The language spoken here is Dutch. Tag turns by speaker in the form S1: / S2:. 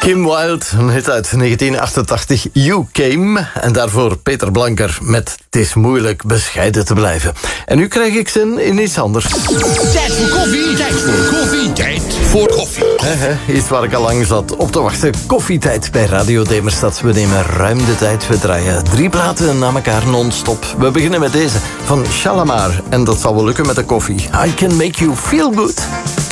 S1: Kim Wilde, een hit uit 1988, You Came. En daarvoor Peter Blanker met Het is moeilijk bescheiden te blijven. En nu krijg ik zin in iets anders.
S2: Tijd voor koffie, tijd voor koffie, tijd voor koffie.
S1: Iets waar ik al lang zat op te wachten. Koffietijd bij Radio Demerstad. We nemen ruim de tijd. We draaien 3 platen na elkaar non-stop. We beginnen met deze van Shalamar. En dat zal wel lukken met de koffie. I Can Make You Feel Good.